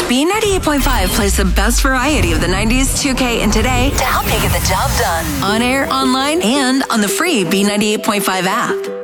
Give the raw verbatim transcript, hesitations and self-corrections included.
B ninety-eight point five plays the best variety of the nineties, two K, and today to help you get the job done. On air, online, and on the free B ninety-eight point five app.